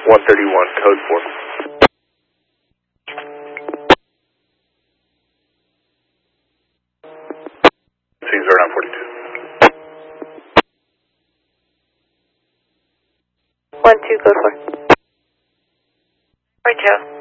131, code 4. Seems 0942. 12, code 4. Right, Joe.